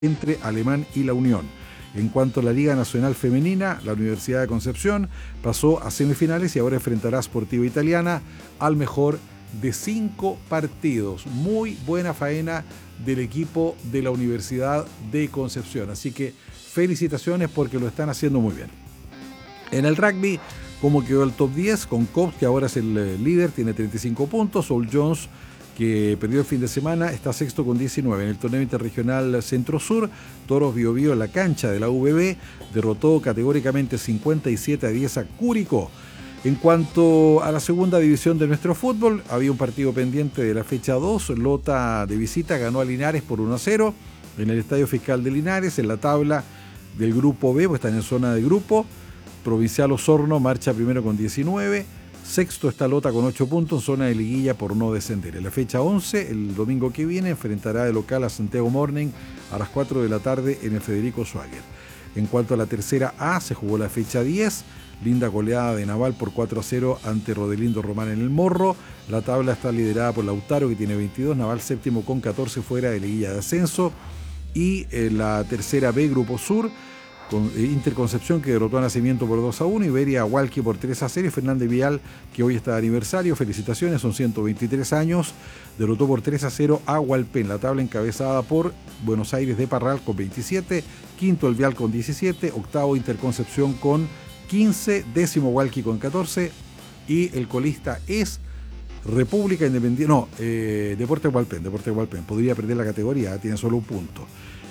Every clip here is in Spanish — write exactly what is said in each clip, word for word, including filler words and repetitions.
entre Alemán y La Unión. En cuanto a la Liga Nacional Femenina, la Universidad de Concepción pasó a semifinales y ahora enfrentará a Sportiva Italiana al mejor de cinco partidos. Muy buena faena del equipo de la Universidad de Concepción. Así que felicitaciones porque lo están haciendo muy bien. En el rugby, como quedó el top diez, con Cops, que ahora es el líder, tiene treinta y cinco puntos. Old Jones, que perdió el fin de semana, está sexto con diecinueve. En el torneo interregional Centro-Sur, Toros Biobío en la cancha de la U B B derrotó categóricamente cincuenta y siete a diez a Curicó. En cuanto a la segunda división de nuestro fútbol, había un partido pendiente de la fecha dos. Lota de visita ganó a Linares por uno a cero en el Estadio Fiscal de Linares. En la tabla del grupo B, pues están en zona de grupo, Provincial Osorno marcha primero con diecinueve. Sexto está Lota con ocho puntos en zona de liguilla por no descender. En la fecha once, el domingo que viene, enfrentará de local a Santiago Morning a las cuatro de la tarde en el Federico Schwager. En cuanto a la tercera A, se jugó la fecha diez. Linda goleada de Naval por cuatro a cero ante Rodelindo Román en el Morro. La tabla está liderada por Lautaro, que tiene veintidós. Naval séptimo con catorce fuera de liguilla de ascenso. Y en la tercera B, Grupo Sur, con Interconcepción, que derrotó a Nacimiento por dos a uno, Iberia Hualqui por tres a cero, y Fernández Vial, que hoy está de aniversario, felicitaciones, son ciento veintitrés años, derrotó por tres a cero a Hualpén. La tabla encabezada por Buenos Aires de Parral con veintisiete, quinto el Vial con diecisiete, octavo Interconcepción con quince, décimo Hualqui con catorce, y el colista es República Independiente, no, eh, Deportes Hualpén, Deportes Hualpén, podría perder la categoría, tiene solo un punto.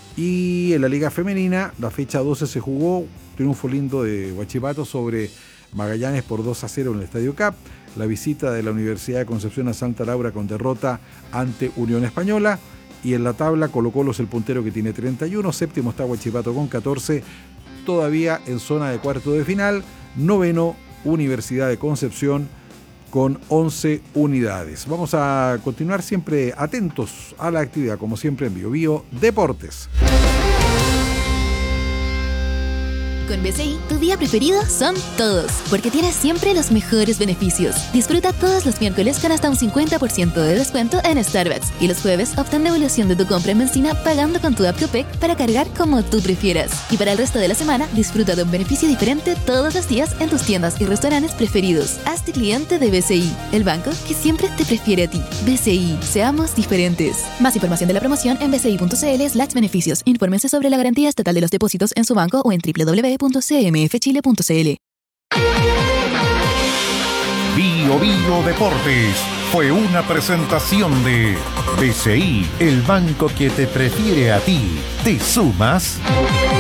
Y en la Liga Femenina, la fecha doce se jugó, triunfo lindo de Huachipato sobre Magallanes por dos a cero en el Estadio Cap. La visita de la Universidad de Concepción a Santa Laura con derrota ante Unión Española. Y en la tabla, Colo-Colo es el puntero que tiene treinta y uno, séptimo está Huachipato con catorce, todavía en zona de cuarto de final. Noveno, Universidad de Concepción con once unidades. Vamos a continuar siempre atentos a la actividad, como siempre en Bio Bio Deportes. Con B C I, tu día preferido son todos, porque tienes siempre los mejores beneficios. Disfruta todos los miércoles con hasta un cincuenta por ciento de descuento en Starbucks, y los jueves obtén devolución de tu compra en benzina pagando con tu app Copec para cargar como tú prefieras. Y para el resto de la semana, disfruta de un beneficio diferente todos los días en tus tiendas y restaurantes preferidos. Hazte cliente de B C I, el banco que siempre te prefiere a ti. B C I, seamos diferentes. Más información de la promoción en bci.cl slash beneficios. Infórmense sobre la garantía estatal de los depósitos en su banco o en doble u doble u doble u punto c m f chile punto c l. Bio Bio Deportes fue una presentación de B C I, el banco que te prefiere a ti. ¿Te sumas?